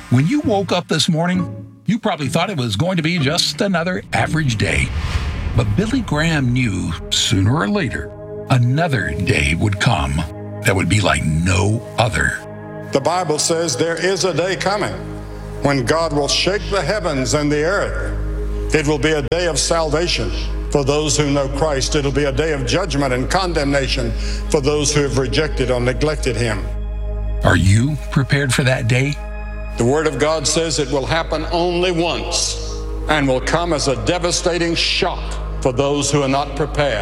When you woke up this morning, you probably thought it was going to be just another average day. But Billy Graham knew sooner or later another day would come that would be like no other. The Bible says there is a day coming when God will shake the heavens and the earth. It will be a day of salvation for those who know Christ. It'll be a day of judgment and condemnation for those who have rejected or neglected Him. Are you prepared for that day? The Word of God says it will happen only once and will come as a devastating shock for those who are not prepared.